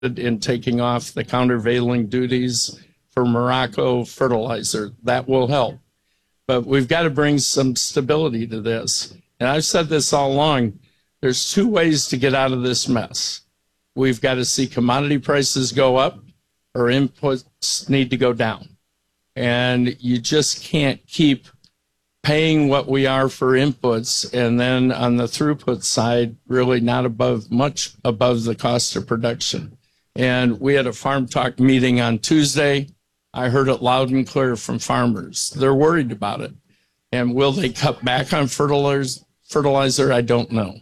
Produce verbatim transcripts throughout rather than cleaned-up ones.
in taking off the countervailing duties for Morocco fertilizer. That will help. But we've got to bring some stability to this. And I've said this all along. There's two ways to get out of this mess. We've got to see commodity prices go up or inputs need to go down. And you just can't keep paying what we are for inputs and then on the throughput side, really not above much above the cost of production. And we had a Farm Talk meeting on Tuesday. I heard it loud and clear from farmers. They're worried about it. And will they cut back on fertilizers? Fertilizer? I don't know.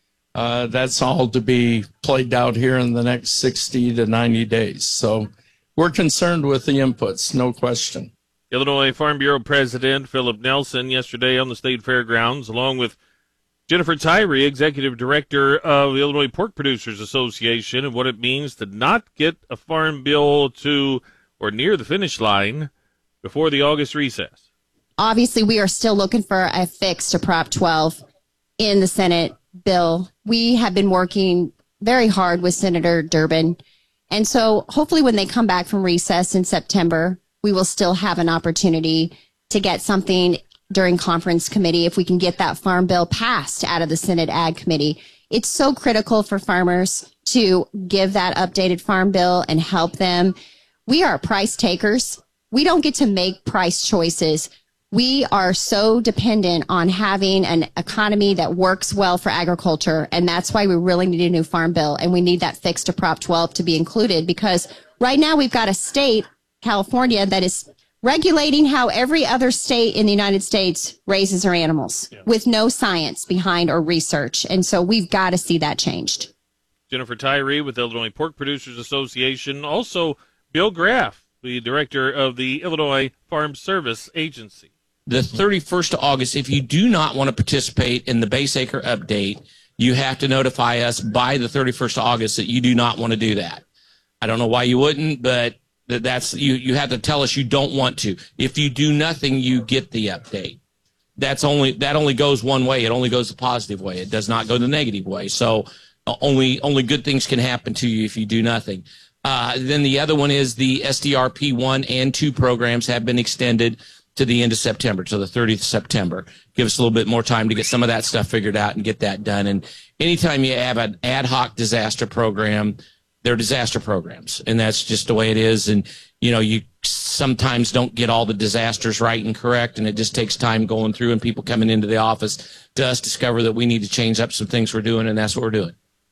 Uh, that's all to be played out here in the next sixty to ninety days. So we're concerned with the inputs, no question. Illinois Farm Bureau President Philip Nelson yesterday on the state fairgrounds, along with Jennifer Tyree, Executive Director of the Illinois Pork Producers Association, and what it means to not get a farm bill to or near the finish line before the August recess. Obviously, we are still looking for a fix to Prop twelve in the Senate bill. We have been working very hard with Senator Durbin. And so hopefully when they come back from recess in September, we will still have an opportunity to get something during conference committee if we can get that farm bill passed out of the Senate Ag Committee. It's so critical for farmers to give that updated farm bill and help them. We are price takers. We don't get to make price choices. We are so dependent on having an economy that works well for agriculture, and that's why we really need a new farm bill, and we need that fix to Prop twelve to be included, because right now we've got a state, California, that is regulating how every other state in the United States raises their animals yeah. with no science behind or research, and so we've got to see that changed. Jennifer Tyree with the Illinois Pork Producers Association, also Bill Graff, the director of the Illinois Farm Service Agency. The thirty-first of August, if you do not want to participate in the base acre update, you have to notify us by the thirty-first of August that you do not want to do that. I don't know why you wouldn't, but that's you, you have to tell us you don't want to. If you do nothing, you get the update. That's only that only goes one way. It only goes the positive way. It does not go the negative way. So only only good things can happen to you if you do nothing. Uh, then the other one is the S D R P one and two programs have been extended to the end of September, to the thirtieth of September. Give us a little bit more time to get some of that stuff figured out and get that done. And anytime you have an ad hoc disaster program, they're disaster programs, and that's just the way it is. And, you know, you sometimes don't get all the disasters right and correct, and it just takes time going through and people coming into the office to us discover that we need to change up some things we're doing, and that's what we're doing.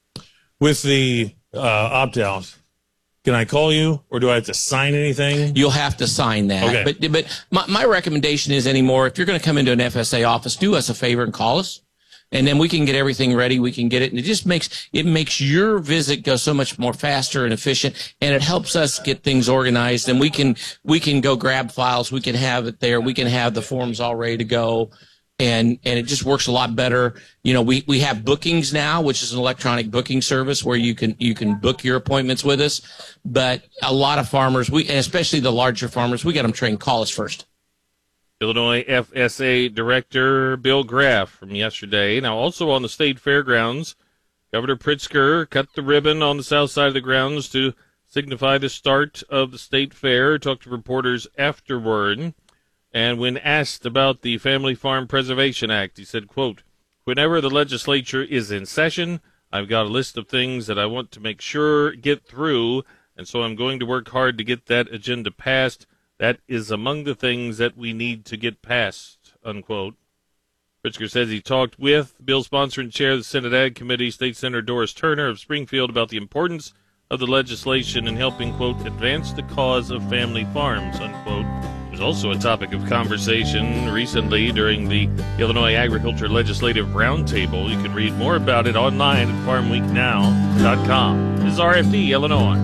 With the uh, opt-out, can I call you, or do I have to sign anything? You'll have to sign that. Okay. But but my, my recommendation is anymore, if you're going to come into an F S A office, do us a favor and call us, and then we can get everything ready. We can get it, and it just makes it makes your visit go so much more faster and efficient, and it helps us get things organized. And we can we can go grab files. We can have it there. We can have the forms all ready to go. And, and it just works a lot better. You know, we, we have bookings now, which is an electronic booking service where you can, you can book your appointments with us. But a lot of farmers, we, and especially the larger farmers, we get them trained. Call us first. Illinois F S A Director Bill Graff from yesterday. Now, also on the state fairgrounds, Governor Pritzker cut the ribbon on the south side of the grounds to signify the start of the state fair. Talked to reporters afterward. And when asked about the Family Farm Preservation Act, he said, quote, "Whenever the legislature is in session, I've got a list of things that I want to make sure get through, and so I'm going to work hard to get that agenda passed. That is among the things that we need to get passed," unquote. Pritzker says he talked with bill sponsor and chair of the Senate Ag Committee, State Senator Doris Turner of Springfield, about the importance of the legislation in helping, quote, "advance the cause of family farms," unquote. It was also a topic of conversation recently during the Illinois Agriculture Legislative Roundtable. You can read more about it online at farm week now dot com. This is R F D, Illinois.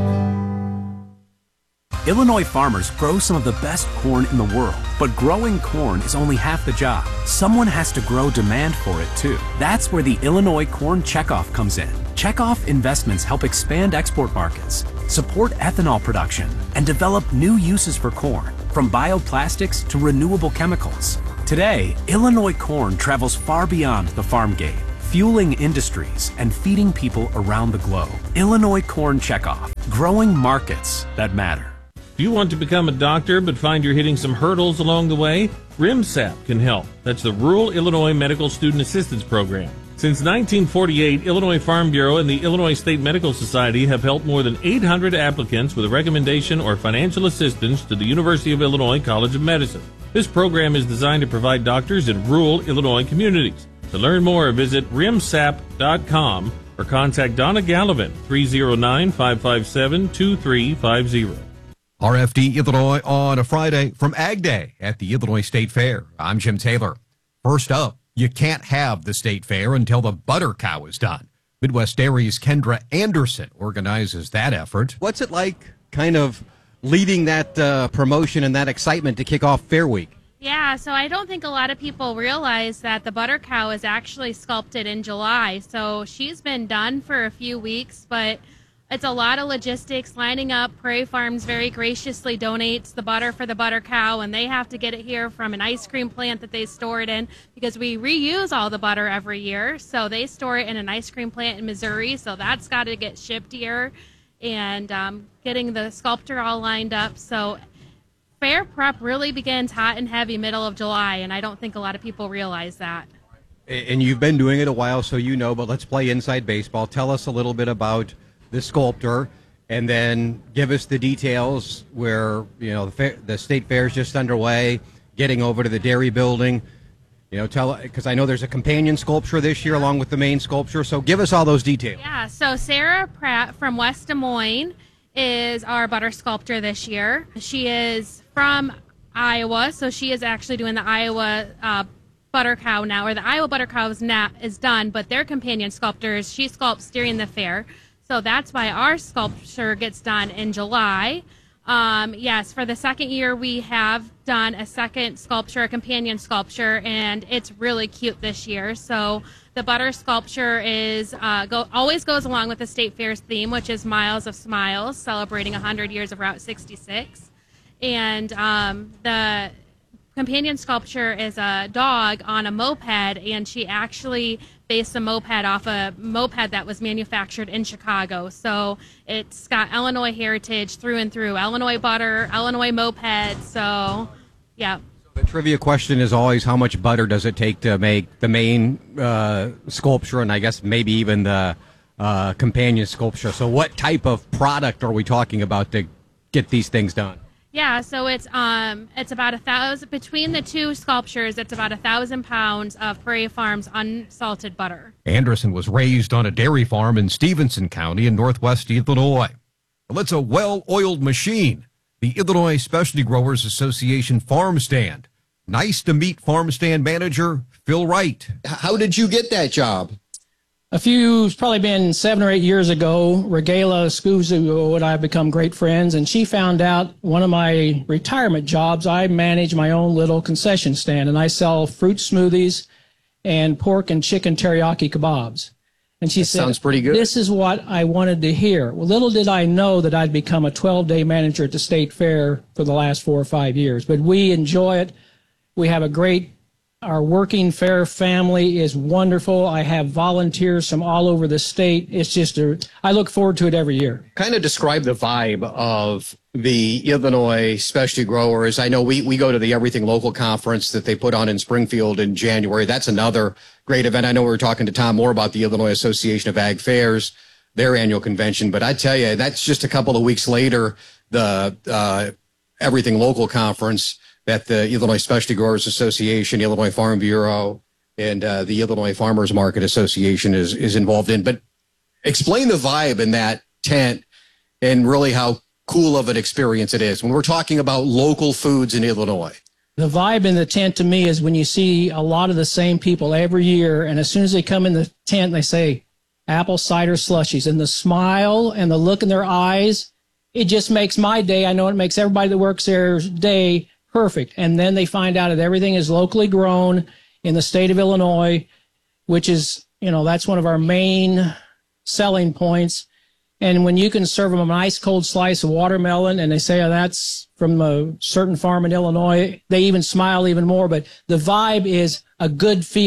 Illinois farmers grow some of the best corn in the world, but growing corn is only half the job. Someone has to grow demand for it too. That's where the Illinois Corn Checkoff comes in. Checkoff investments help expand export markets, support ethanol production, and develop new uses for corn, from bioplastics to renewable chemicals. Today, Illinois corn travels far beyond the farm gate. fueling industries and feeding people around the globe. Illinois Corn Checkoff, growing markets that matter. If you want to become a doctor but find you're hitting some hurdles along the way, RIMSAP can help. That's the Rural Illinois Medical Student Assistance Program. Since nineteen forty-eight, Illinois Farm Bureau and the Illinois State Medical Society have helped more than eight hundred applicants with a recommendation or financial assistance to the University of Illinois College of Medicine. This program is designed to provide doctors in rural Illinois communities. To learn more, visit rimsap dot com or contact Donna Gallivan, three oh nine, five five seven, two three five zero. R F D Illinois on a Friday from Ag Day at the Illinois State Fair. I'm Jim Taylor. First up, you can't have the state fair until the butter cow is done. Midwest Dairy's Kendra Anderson organizes that effort. What's it like kind of leading that uh, promotion and that excitement to kick off Fair Week? Yeah, so I don't think a lot of people realize that the butter cow is actually sculpted in July. So she's been done for a few weeks, but it's a lot of logistics lining up. Prairie Farms very graciously donates the butter for the butter cow, and they have to get it here from an ice cream plant that they store it in because we reuse all the butter every year. So they store it in an ice cream plant in Missouri, so that's got to get shipped here, and um, getting the sculptor all lined up. So fair prep really begins hot and heavy middle of July, and I don't think a lot of people realize that. And you've been doing it a while, so you know, but let's play inside baseball. Tell us a little bit about the sculptor, and then give us the details where, you know, the, fair, the state fair is just underway, getting over to the dairy building. You know, tell, because I know there's a companion sculpture this year along with the main sculpture, so give us all those details. Yeah, so Sarah Pratt from West Des Moines is our butter sculptor this year. She is from Iowa, so she is actually doing the Iowa uh, butter cow now, or the Iowa butter cow is, not, is done, but their companion sculptors, she sculpts during the fair. So that's why our sculpture gets done in July. Um, yes, for the second year, we have done a second sculpture, a companion sculpture, and it's really cute this year. So the butter sculpture is uh, go, always goes along with the State Fair's theme, which is Miles of Smiles, celebrating one hundred years of Route sixty-six. And um, the companion sculpture is a dog on a moped, and she actually based a moped off a moped that was manufactured in Chicago. So it's got Illinois heritage through and through. Illinois butter, Illinois moped. So, yeah. The trivia question is always, how much butter does it take to make the main uh, sculpture, and I guess maybe even the uh, companion sculpture? So what type of product are we talking about to get these things done? Yeah, so it's um it's about a thousand between the two sculptures. It's about a thousand pounds of Prairie Farms unsalted butter. Anderson was raised on a dairy farm in Stevenson County in northwest Illinois. Well, it's a well-oiled machine. The Illinois Specialty Growers Association farm stand. Nice to meet farm stand manager Phil Wright. How did you get that job? A few, it's probably been seven or eight years ago, Regala Scuzo and I have become great friends, and she found out one of my retirement jobs, I manage my own little concession stand, and I sell fruit smoothies and pork and chicken teriyaki kebabs. And she that said, sounds pretty good. This is what I wanted to hear. Well, little did I know that I'd become a twelve-day manager at the State Fair for the last four or five years. But we enjoy it. We have a great Our working fair family is wonderful. I have volunteers from all over the state. It's just a, I look forward to it every year. Kind of describe the vibe of the Illinois Specialty Growers. I know we, we go to the Everything Local Conference that they put on in Springfield in January. That's another great event. I know we were talking to Tom more about the Illinois Association of Ag Fairs, their annual convention. But I tell you, that's just a couple of weeks later, the uh, Everything Local Conference that the Illinois Specialty Growers Association, Illinois Farm Bureau, and uh, the Illinois Farmers Market Association is is involved in. But explain the vibe in that tent and really how cool of an experience it is when we're talking about local foods in Illinois. The vibe in the tent to me is when you see a lot of the same people every year, and as soon as they come in the tent, they say apple cider slushies, and the smile and the look in their eyes, it just makes my day. I know it makes everybody that works there's day perfect. And then they find out that everything is locally grown in the state of Illinois, which is, you know, that's one of our main selling points. And when you can serve them a nice cold slice of watermelon and they say, oh, that's from a certain farm in Illinois, they even smile even more. But the vibe is a good feeling.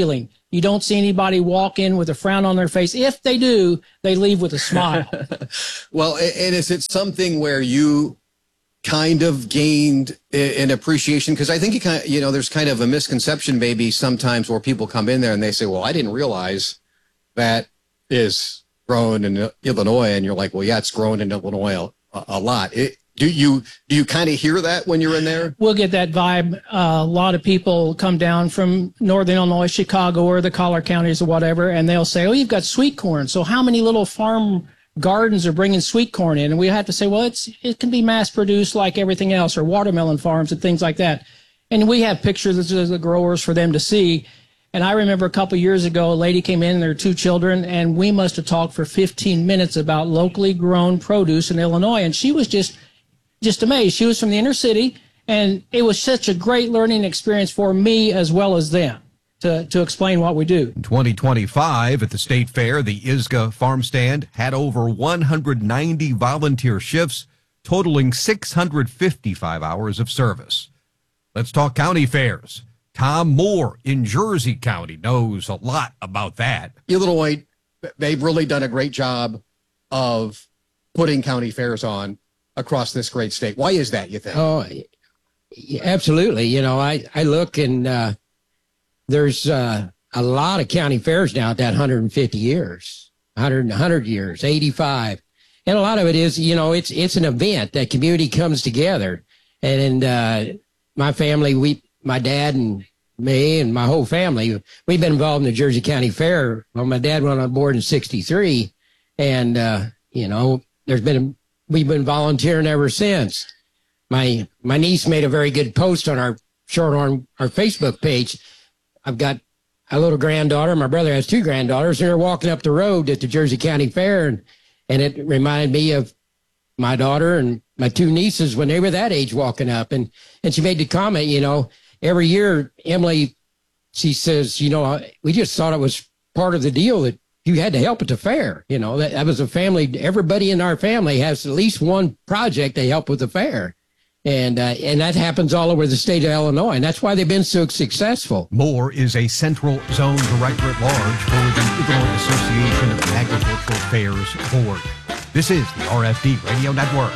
You don't see anybody walk in with a frown on their face. If they do, they leave with a smile. Well, and is it something where you kind of gained an appreciation? Because I think you kind of, you know, there's kind of a misconception maybe sometimes where people come in there and they say, well, I didn't realize that is grown in Illinois. And you're like, well, yeah, it's grown in Illinois a, a lot. It, do you do you kind of hear that when you're in there? We'll get that vibe. Uh, a lot of people come down from Northern Illinois, Chicago, or the collar counties or whatever, and they'll say, oh, you've got sweet corn. So how many little farm gardens are bringing sweet corn in? And we have to say, well, it's it can be mass produced like everything else, or watermelon farms and things like that. And we have pictures of the growers for them to see. And I remember a couple of years ago, a lady came in and there were two children, and we must have talked for fifteen minutes about locally grown produce in Illinois. And she was just just amazed. She was from the inner city, and it was such a great learning experience for me as well as them to, to explain what we do. In twenty twenty-five at the State Fair, the I S G A farm stand had over one hundred ninety volunteer shifts, totaling six hundred fifty-five hours of service. Let's talk county fairs. Tom Moore in Jersey County knows a lot about that. Illinois, they've really done a great job of putting county fairs on across this great state. Why is that, you think? Oh, absolutely. You know, I, I look and uh, there's uh, a lot of county fairs now at that one hundred fifty years, one hundred, one hundred years, eighty-five. And a lot of it is, you know, it's it's an event that community comes together. And, and uh, my family, we, my dad and me and my whole family, we've been involved in the Jersey County Fair. Well, my dad went on board in sixty-three, and, uh, you know, there's been a we've been volunteering ever since. My my niece made a very good post on our short on our Facebook page. I've got a little granddaughter. My brother has two granddaughters, and they're walking up the road at the Jersey County Fair, and and it reminded me of my daughter and my two nieces when they were that age walking up. And and she made the comment, you know, every year, Emily, she says, you know, we just thought it was part of the deal that you had to help at the fair. You know, that, that was a family. Everybody in our family has at least one project they help with the fair. And, uh, and that happens all over the state of Illinois. And that's why they've been so successful. Moore is a Central Zone Director at Large for the Illinois Association of Agricultural Fairs Board. This is the R F D Radio Network.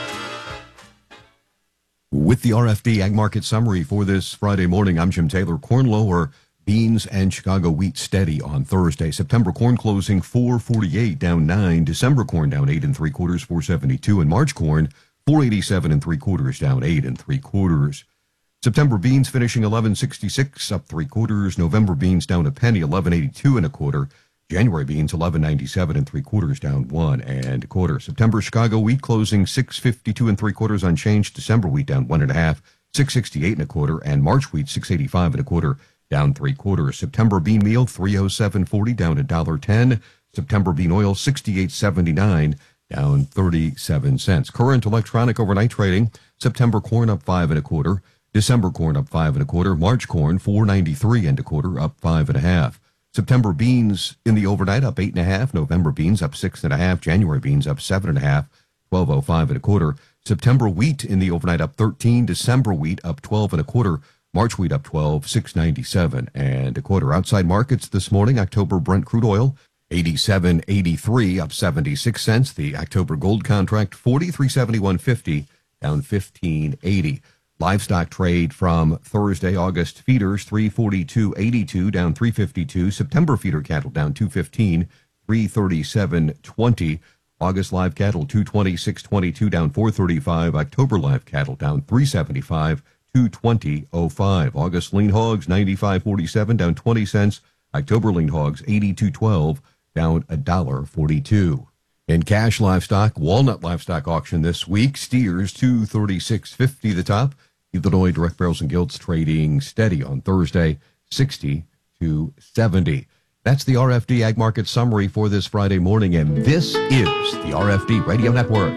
With the R F D Ag Market Summary for this Friday morning, I'm Jim Taylor. Corn lower, beans and Chicago wheat steady on Thursday. September corn closing four forty-eight, down nine. December corn down eight and three quarters, four seventy-two. And March corn four eighty-seven and three quarters, down eight and three quarters. September beans finishing eleven sixty-six, up three quarters. November beans down a penny, eleven eighty-two and a quarter. January beans eleven ninety-seven and three quarters, down one and a quarter. September Chicago wheat closing six fifty-two and three quarters unchanged. December wheat down one and a half, six sixty-eight and a quarter. And March wheat six eighty-five and a quarter, down three quarters. September bean meal three oh seven forty, down a dollar ten. September bean oil sixty-eight seventy-nine, down thirty-seven cents. Current electronic overnight trading. September corn up five and a quarter. December corn up five and a quarter. March corn four ninety-three and a quarter, up five and a half. September beans in the overnight up eight and a half. November beans up six and a half. January beans up seven and a half. twelve oh five and a quarter. September wheat in the overnight up thirteen. December wheat up twelve and a quarter. March wheat up twelve, six ninety-seven and a quarter. Outside markets this morning, October Brent crude oil eighty-seven eighty-three, up seventy-six cents. The October gold contract forty-three seventy-one fifty, down fifteen eighty. Livestock trade from Thursday, August feeders three forty-two eighty-two, down three fifty-two. September feeder cattle down two fifteen, three thirty-seven twenty. August live cattle two twenty-six twenty-two, down four thirty-five. October live cattle down three seventy-five, two twenty oh five. August lean hogs ninety-five forty-seven, down twenty cents. October lean hogs eighty-two twelve, down a dollar forty-two. In cash livestock, walnut livestock auction this week. Steers two thirty-six fifty the top. Illinois direct barrels and gilts trading steady on Thursday, sixty to seventy. That's the R F D Ag Market Summary for this Friday morning, and this is the R F D Radio Network.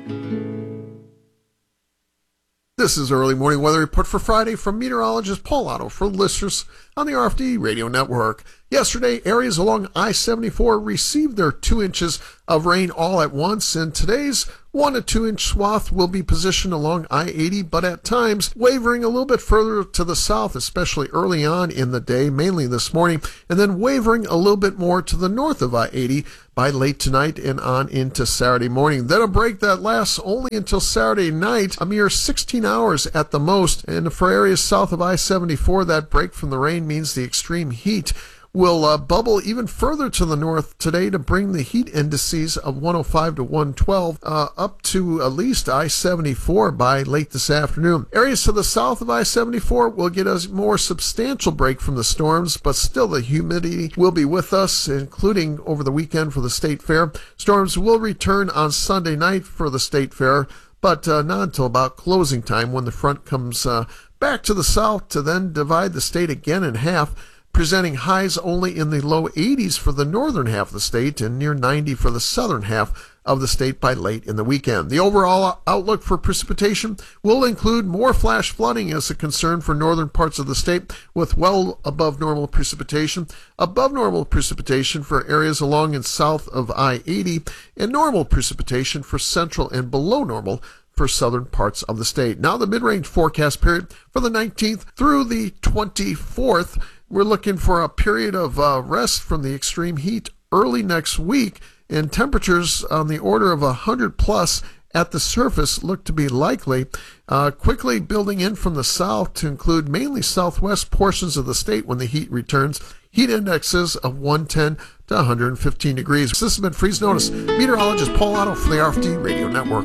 This is early morning weather report for Friday from meteorologist Paul Otto for listeners on the R F D Radio Network. Yesterday, areas along I seventy-four received their two inches of rain all at once, and today's one to two inch swath will be positioned along I eighty, but at times wavering a little bit further to the south, especially early on in the day, mainly this morning, and then wavering a little bit more to the north of I eighty by late tonight and on into Saturday morning. Then a break that lasts only until Saturday night, a mere sixteen hours at the most, and for areas south of I seventy-four, that break from the rain means the extreme heat will uh, bubble even further to the north today to bring the heat indices of one oh five to one twelve uh, up to at least I seventy-four by late this afternoon. Areas to the south of I seventy-four will get a more substantial break from the storms, but still the humidity will be with us, including over the weekend for the State Fair. Storms will return on Sunday night for the State Fair, but uh, not until about closing time when the front comes uh, back to the south to then divide the state again in half, presenting highs only in the low eighties for the northern half of the state and near ninety for the southern half of the state by late in the weekend. The overall outlook for precipitation will include more flash flooding as a concern for northern parts of the state, with well above normal precipitation, above normal precipitation for areas along and south of I eighty, and normal precipitation for central and below normal for southern parts of the state. Now the mid-range forecast period for the nineteenth through the twenty-fourth. We're looking for a period of uh, rest from the extreme heat early next week, and temperatures on the order of one hundred plus at the surface look to be likely, uh, quickly building in from the south to include mainly southwest portions of the state when the heat returns. Heat indexes of one ten to one hundred fifteen degrees. This has been Freeze Notice. Meteorologist Paul Otto for the R F D Radio Network.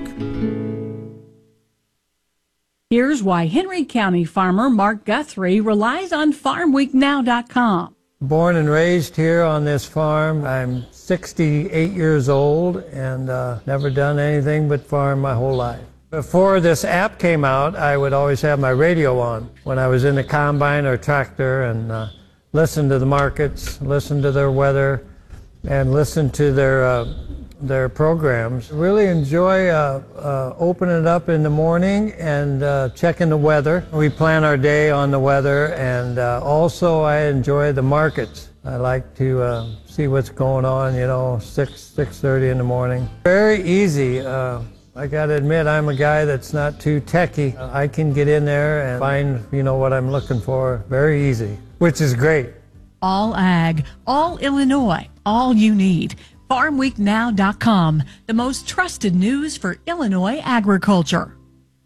Here's why Henry County farmer Mark Guthrie relies on farm week now dot com. Born and raised here on this farm. I'm sixty-eight years old and uh, never done anything but farm my whole life. Before this app came out, I would always have my radio on when I was in the combine or tractor and uh, listen to the markets, listen to their weather, and listen to their uh, their programs. Really enjoy uh, uh, opening it up in the morning and uh, checking the weather. We plan our day on the weather, and uh, also I enjoy the markets. I like to uh, see what's going on, you know, six, six thirty in the morning. Very easy. Uh, I got to admit, I'm a guy that's not too techy. I can get in there and find, you know, what I'm looking for very easy, which is great. All ag, all Illinois, all you need. farm week now dot com, the most trusted news for Illinois agriculture.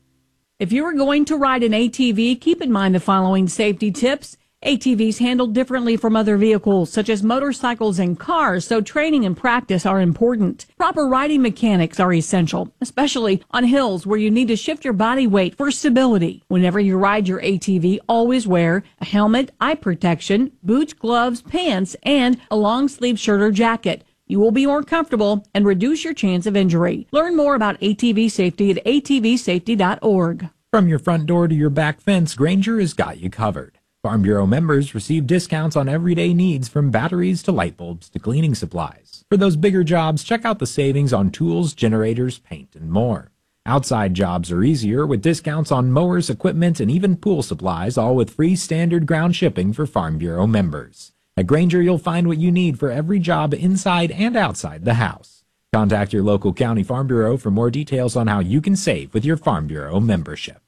If you are going to ride an A T V, keep in mind the following safety tips. A T Vs handled differently from other vehicles, such as motorcycles and cars, so training and practice are important. Proper riding mechanics are essential, especially on hills where you need to shift your body weight for stability. Whenever you ride your A T V, always wear a helmet, eye protection, boots, gloves, pants, and a long-sleeve shirt or jacket. You will be more comfortable and reduce your chance of injury. Learn more about A T V safety at A T V safety dot org. From your front door to your back fence, Grainger has got you covered. Farm Bureau members receive discounts on everyday needs from batteries to light bulbs to cleaning supplies. For those bigger jobs, check out the savings on tools, generators, paint, and more. Outside jobs are easier with discounts on mowers, equipment, and even pool supplies, all with free standard ground shipping for Farm Bureau members. At Grainger, you'll find what you need for every job inside and outside the house. Contact your local county Farm Bureau for more details on how you can save with your Farm Bureau membership.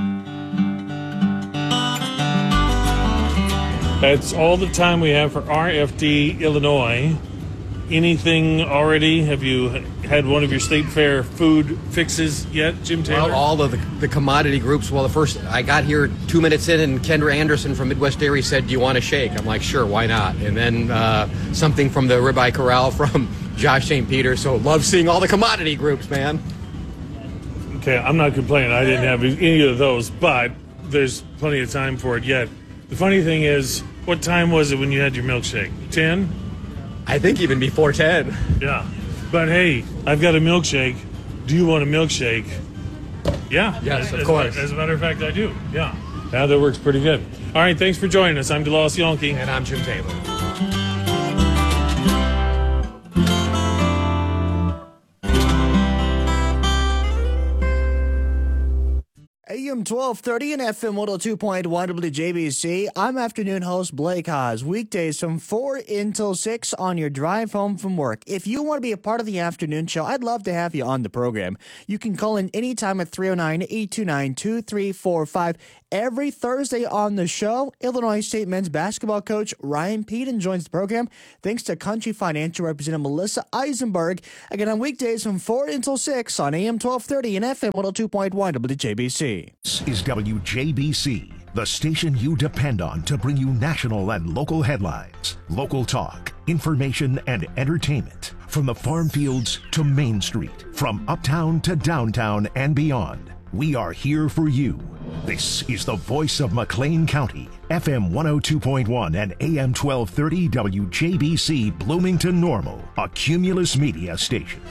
That's all the time we have for R F D Illinois. Anything already? Have you had one of your State Fair food fixes yet, Jim Taylor? Well, all of the, the commodity groups. Well, the first, I got here two minutes in, and Kendra Anderson from Midwest Dairy said, do you want a shake? I'm like, sure, why not? And then uh, something from the Ribeye Corral from Josh Saint Peter. So love seeing all the commodity groups, man. Okay, I'm not complaining. I didn't have any of those, but there's plenty of time for it yet. The funny thing is, what time was it when you had your milkshake? ten? I think even before ten. Yeah. But hey, I've got a milkshake. Do you want a milkshake? Yeah. Yes, as, of as, course. As a matter of fact, I do. Yeah. Yeah, that works pretty good. All right, thanks for joining us. I'm DeLawes Yonke. And I'm Jim Taylor. A A M twelve thirty and F M one oh two point one W J B C. I'm afternoon host Blake Haas. Weekdays from four until six on your drive home from work. If you want to be a part of the afternoon show, I'd love to have you on the program. You can call in anytime at three oh nine, eight two nine, two three four five. Every Thursday on the show, Illinois State men's basketball coach Ryan Peden joins the program thanks to Country Financial Representative Melissa Eisenberg. Again, on weekdays from four until six on A M twelve thirty and F M one oh two point one W J B C. This is W J B C, the station you depend on to bring you national and local headlines, local talk, information, and entertainment. From the farm fields to Main Street, from uptown to downtown and beyond. We are here for you. This is the voice of McLean County, F M one oh two point one and A M twelve thirty W J B C Bloomington Normal, a Cumulus Media station.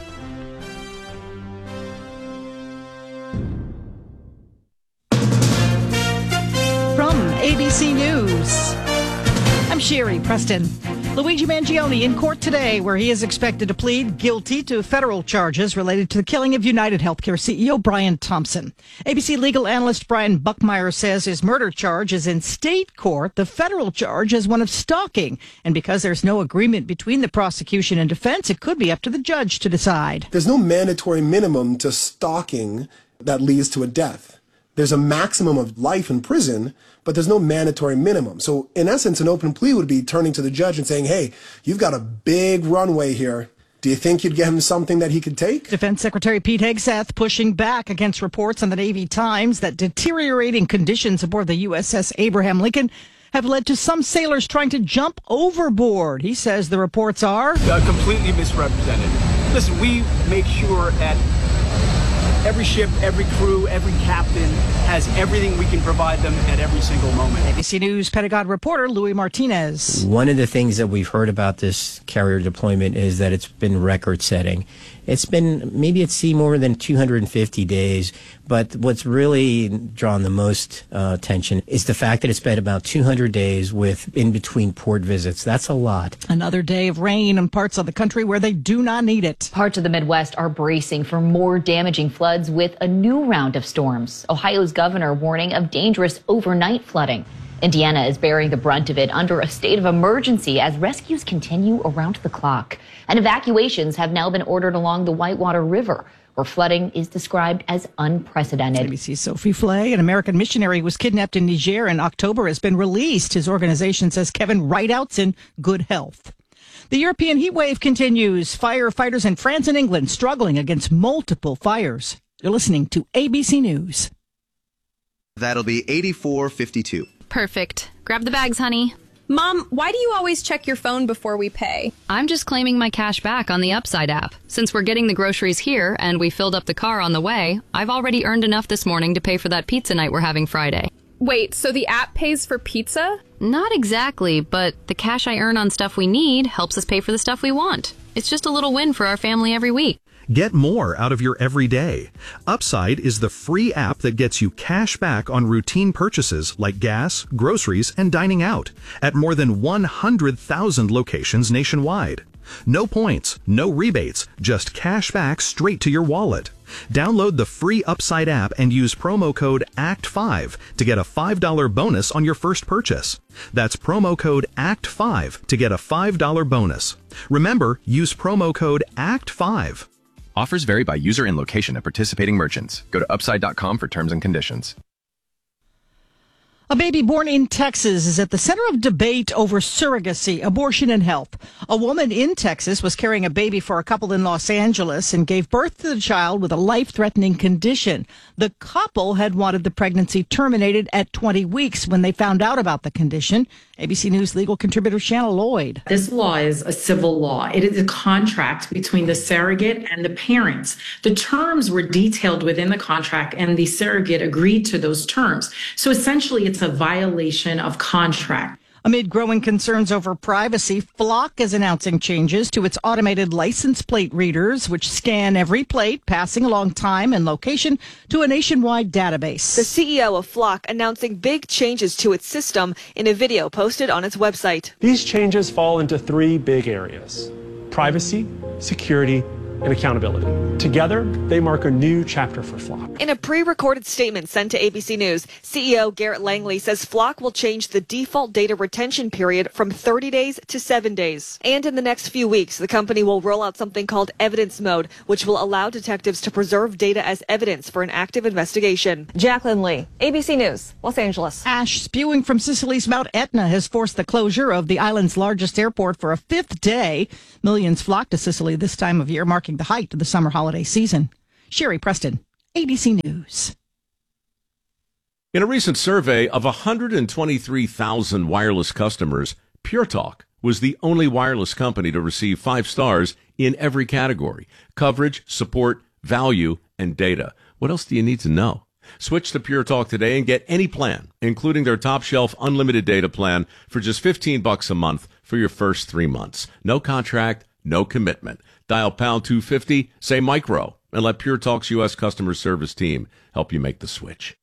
From A B C News, I'm Sherry Preston. Luigi Mangione in court today, where he is expected to plead guilty to federal charges related to the killing of United Healthcare C E O Brian Thompson. A B C legal analyst Brian Buckmeyer says his murder charge is in state court. The federal charge is one of stalking. And because there's no agreement between the prosecution and defense, it could be up to the judge to decide. There's no mandatory minimum to stalking that leads to a death. There's a maximum of life in prison, but there's no mandatory minimum. So in essence, an open plea would be turning to the judge and saying, hey, you've got a big runway here. Do you think you'd give him something that he could take? Defense Secretary Pete Hegseth pushing back against reports on the Navy Times that deteriorating conditions aboard the U S S Abraham Lincoln have led to some sailors trying to jump overboard. He says the reports are uh, completely misrepresented. Listen, we make sure at every ship, every crew, every captain has everything we can provide them at every single moment. A B C News Pentagon reporter Louis Martinez. One of the things that we've heard about this carrier deployment is that it's been record-setting. It's been maybe at sea more than two hundred fifty days, but what's really drawn the most uh, attention is the fact that it's been about two hundred days with in-between port visits. That's a lot. Another day of rain in parts of the country where they do not need it. Parts of the Midwest are bracing for more damaging floods with a new round of storms. Ohio's governor warning of dangerous overnight flooding. Indiana is bearing the brunt of it under a state of emergency as rescues continue around the clock. And evacuations have now been ordered along the Whitewater River, where flooding is described as unprecedented. A B C's Sophie Flay, an American missionary who was kidnapped in Niger in October, has been released. His organization says Kevin Rideout's in good health. The European heat wave continues. Firefighters in France and England struggling against multiple fires. You're listening to A B C News. That'll be eighty-four fifty-two. Perfect. Grab the bags, honey. Mom, why do you always check your phone before we pay? I'm just claiming my cash back on the Upside app. Since we're getting the groceries here and we filled up the car on the way, I've already earned enough this morning to pay for that pizza night we're having Friday. Wait, so the app pays for pizza? Not exactly, but the cash I earn on stuff we need helps us pay for the stuff we want. It's just a little win for our family every week. Get more out of your everyday. Upside is the free app that gets you cash back on routine purchases like gas, groceries, and dining out at more than one hundred thousand locations nationwide. No points, no rebates, just cash back straight to your wallet. Download the free Upside app and use promo code A C T five to get a five dollars bonus on your first purchase. That's promo code A C T five to get a five dollars bonus. Remember, use promo code A C T five. Offers vary by user and location at participating merchants. Go to upside dot com for terms and conditions. A baby born in Texas is at the center of debate over surrogacy, abortion, and health. A woman in Texas was carrying a baby for a couple in Los Angeles and gave birth to the child with a life-threatening condition. The couple had wanted the pregnancy terminated at twenty weeks when they found out about the condition. A B C News legal contributor Shanna Lloyd. This law is a civil law. It is a contract between the surrogate and the parents. The terms were detailed within the contract, and the surrogate agreed to those terms. So essentially, it's a violation of contract. Amid growing concerns over privacy, Flock is announcing changes to its automated license plate readers, which scan every plate, passing along time and location to a nationwide database. The C E O of Flock announcing big changes to its system in a video posted on its website. These changes fall into three big areas: privacy, security, and accountability. Together, they mark a new chapter for Flock. In a pre-recorded statement sent to A B C News, C E O Garrett Langley says Flock will change the default data retention period from thirty days to seven days. And in the next few weeks, the company will roll out something called evidence mode, which will allow detectives to preserve data as evidence for an active investigation. Jacqueline Lee, A B C News, Los Angeles. Ash spewing from Sicily's Mount Etna has forced the closure of the island's largest airport for a fifth day. Millions flock to Sicily this time of year, marking the height of the summer holiday season. Sherry Preston, A B C News. In a recent survey of one hundred twenty-three thousand wireless customers, Pure Talk was the only wireless company to receive five stars in every category: coverage, support, value, and data. What else do you need to know? Switch to Pure Talk today and get any plan, including their top shelf unlimited data plan, for just fifteen bucks a month for your first three months. No contract, no commitment. Dial pound two fifty, say micro, and let Pure Talk's U S customer service team help you make the switch.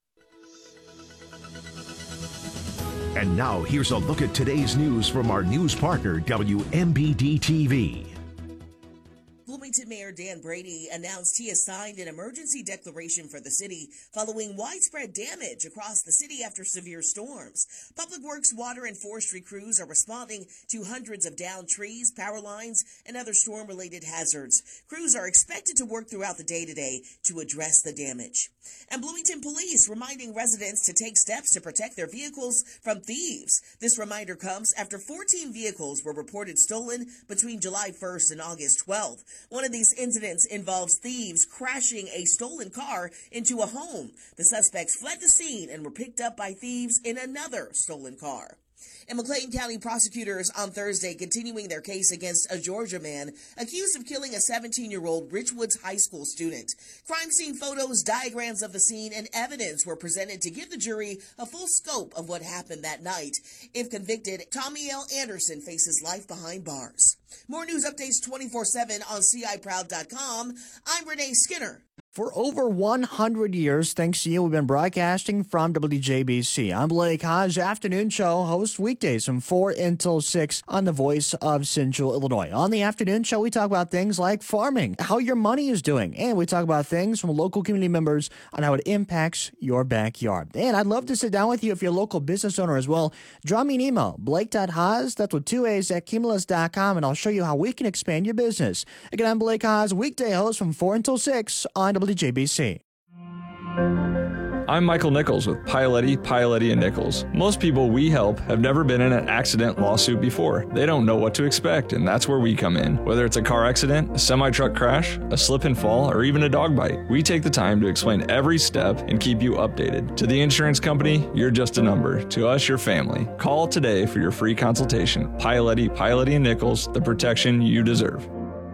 And now here's a look at today's news from our news partner, W M B D T V. Bloomington Mayor Dan Brady announced he has signed an emergency declaration for the city following widespread damage across the city after severe storms. Public Works, Water, and Forestry crews are responding to hundreds of downed trees, power lines, and other storm-related hazards. Crews are expected to work throughout the day today to address the damage. And Bloomington Police reminding residents to take steps to protect their vehicles from thieves. This reminder comes after fourteen vehicles were reported stolen between July first and August twelfth. One of these incidents involves thieves crashing a stolen car into a home. The suspects fled the scene and were picked up by thieves in another stolen car. And McLean County prosecutors on Thursday continuing their case against a Georgia man accused of killing a seventeen-year-old Richwoods High School student. Crime scene photos, diagrams of the scene, and evidence were presented to give the jury a full scope of what happened that night. If convicted, Tommy L. Anderson faces life behind bars. More news updates twenty-four seven on C I proud dot com. I'm Renee Skinner. For over one hundred years, thanks to you, we've been broadcasting from W J B C. I'm Blake Hodge, afternoon show host weekdays from four until six on the Voice of Central Illinois. On the afternoon show, we talk about things like farming, how your money is doing, and we talk about things from local community members on how it impacts your backyard. And I'd love to sit down with you if you're a local business owner as well. Draw me an email, blake dot haas, that's with two A's, at cumulus dot com, and I'll show you how we can expand your business. Again, I'm Blake Haas, weekday host from four until six on W J B C. I'm Michael Nichols with Pialetti, Pialetti and Nichols. Most people we help have never been in an accident lawsuit before. They don't know what to expect, and that's where we come in. Whether it's a car accident, a semi-truck crash, a slip and fall, or even a dog bite, we take the time to explain every step and keep you updated. To the insurance company, you're just a number. To us, your family. Call today for your free consultation. Pialetti, Pialetti and Nichols, the protection you deserve.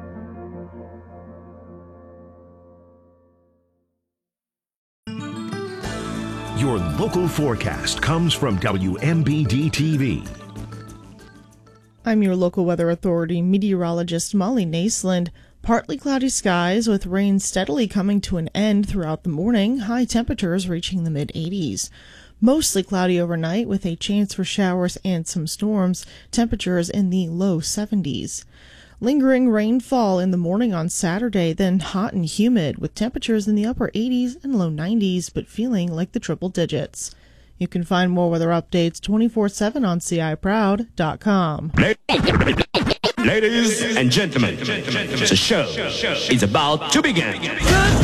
Your local forecast comes from W M B D T V. I'm your local weather authority meteorologist Molly Naisland. Partly cloudy skies with rain steadily coming to an end throughout the morning, high temperatures reaching the mid eighties. Mostly cloudy overnight with a chance for showers and some storms, temperatures in the low seventies. Lingering rainfall in the morning on Saturday, then hot and humid with temperatures in the upper eighties and low nineties, but feeling like the triple digits. You can find more weather updates twenty-four seven on C I proud dot com. Ladies and gentlemen, the show is about to begin.